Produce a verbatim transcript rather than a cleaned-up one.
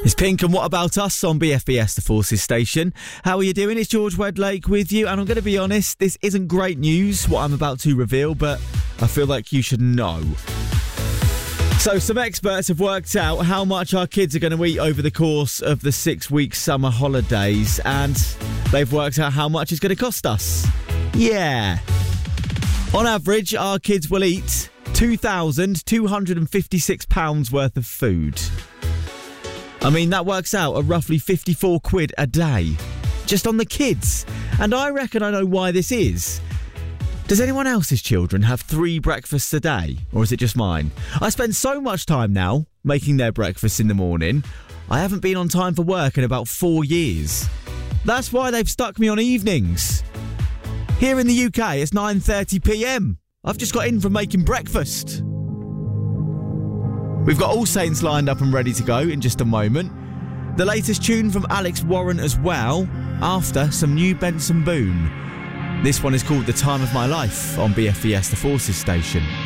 It's Pink and What About Us on B F B S, the Forces station. How are you doing? It's George Wedlake with you, and I'm going to be honest, this isn't great news, what I'm about to reveal, but I feel like you should know. So some experts have worked out how much our kids are going to eat over the course of the six-week summer holidays, and they've worked out how much it's going to cost us. Yeah. On average, our kids will eat two thousand two hundred fifty-six pounds worth of food. I mean, that works out at roughly fifty-four quid a day, just on the kids. And I reckon I know why this is. Does anyone else's children have three breakfasts a day? Or is it just mine? I spend so much time now making their breakfasts in the morning. I haven't been on time for work in about four years. That's why they've stuck me on evenings. Here in the U K, it's nine thirty p m. I've just got in from making breakfast. We've got All Saints lined up and ready to go in just a moment. The latest tune from Alex Warren as well, after some new Benson Boone. This one is called The Time of My Life on B F B S, the Forces station.